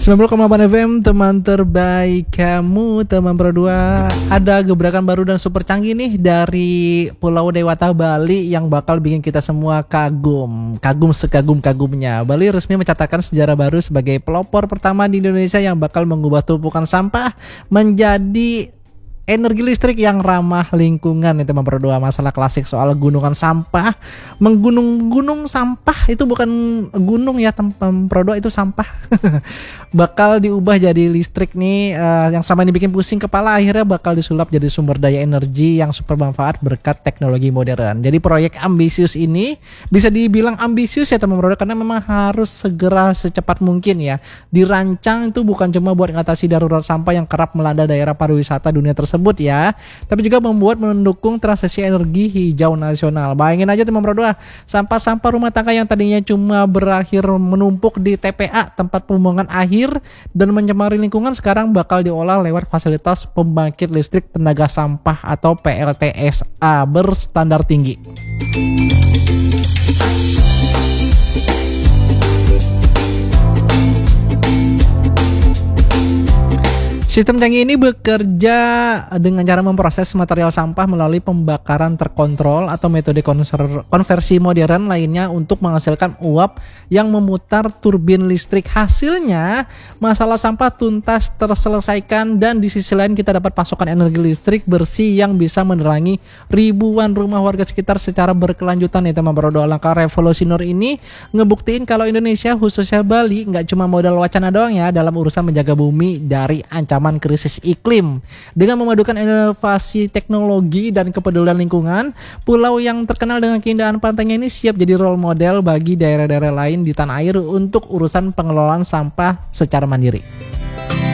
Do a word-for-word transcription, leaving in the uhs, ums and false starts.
sembilan puluh koma delapan F M, teman terbaik kamu, teman berdua. Ada gebrakan baru dan super canggih nih dari Pulau Dewata Bali yang bakal bikin kita semua kagum. Kagum sekagum-kagumnya. Bali resmi mencatatkan sejarah baru sebagai pelopor pertama di Indonesia yang bakal mengubah tumpukan sampah menjadi energi listrik yang ramah lingkungan nih teman berdua. Masalah klasik soal gunungan sampah, menggunung-gunung sampah itu bukan gunung ya teman berdua, itu sampah. Bakal diubah jadi listrik nih, uh, yang selama ini bikin pusing kepala akhirnya bakal disulap jadi sumber daya energi yang super bermanfaat berkat teknologi modern. Jadi proyek ambisius ini bisa dibilang ambisius ya teman berdua, karena memang harus segera secepat mungkin ya dirancang. Itu bukan cuma buat mengatasi darurat sampah yang kerap melanda daerah pariwisata dunia tersebut ya, tapi juga membuat mendukung transisi energi hijau nasional. Bayangin aja teman berdua, sampah-sampah rumah tangga yang tadinya cuma berakhir menumpuk di T P A, tempat pembuangan akhir, dan mencemari lingkungan, sekarang bakal diolah lewat fasilitas pembangkit listrik tenaga sampah atau P L T S A berstandar tinggi. Sistem canggih ini bekerja dengan cara memproses material sampah melalui pembakaran terkontrol atau metode konser- konversi modern lainnya untuk menghasilkan uap yang memutar turbin listrik. Hasilnya, masalah sampah tuntas terselesaikan dan di sisi lain kita dapat pasokan energi listrik bersih yang bisa menerangi ribuan rumah warga sekitar secara berkelanjutan ya teman berdua. Langkah revolusioner ini ngebuktiin kalau Indonesia, khususnya Bali, nggak cuma modal wacana doang ya dalam urusan menjaga bumi dari ancaman krisis iklim. Dengan memadukan inovasi teknologi dan kepedulian lingkungan, pulau yang terkenal dengan keindahan pantainya ini siap jadi role model bagi daerah-daerah lain di tanah air untuk urusan pengelolaan sampah secara mandiri.